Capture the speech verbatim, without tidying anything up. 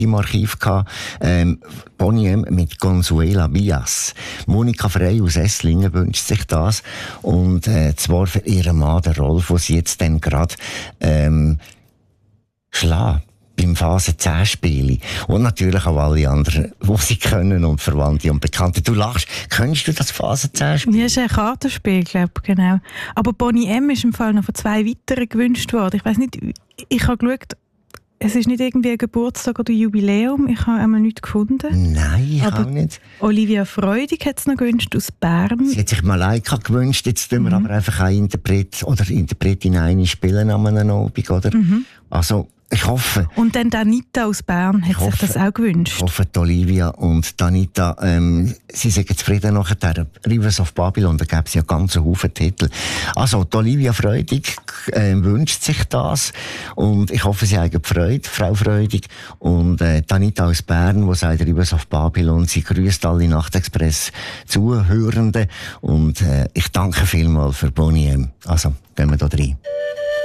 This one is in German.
im Archiv gehabt. Ähm, Boney M mit Consuela Bias. Monika Frey aus Esslingen wünscht sich das. Und äh, zwar für ihren Mann, den Rolf, den sie jetzt dann gerade ähm, schlägt. Beim Phase zehn Spiele. Und natürlich auch alle anderen, die sie können und Verwandte und Bekannte. Du lachst. Kennst du das Phase zehn Spiel? Ja, ist ein Kartenspiel, glaube ich, genau. Aber Boney M. ist im Fall noch von zwei weiteren gewünscht worden. Ich weiss nicht, ich habe geschaut, es ist nicht irgendwie ein Geburtstag oder Jubiläum. Ich habe einmal nichts gefunden. Nein, ich aber auch nicht. Olivia Freudig hat es noch gewünscht aus Bern. Sie hat sich Malaika gewünscht. Jetzt tun wir Mhm. aber einfach einen Interpret oder Interpretin eine spielen an einem Abend, oder? Mhm. Also, ich hoffe. Und dann Danita aus Bern hat Ich sich hoffe- das auch gewünscht. Ich hoffe, die Olivia und Danita, ähm, sie sind zufrieden nachher. Rivers of Babylon, da gäbe es ja ganz einen Haufen Titel. Also, die Olivia Freudig äh, wünscht sich das. Und ich hoffe, sie haben Freude, Frau Freudig. Und äh, Danita aus Bern, die sagt Rivers of Babylon, sie grüßt alle Nachtexpress Zuhörenden. Und äh, ich danke vielmals für Boney M. Also, gehen wir da rein.